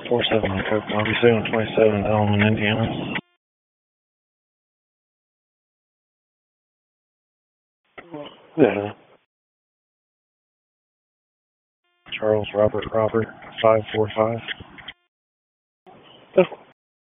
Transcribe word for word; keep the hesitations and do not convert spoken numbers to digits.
four seven on Coke Bobby, seven twenty-seven, Elm, Indiana. Yeah. Charles Robert Robert, five four five.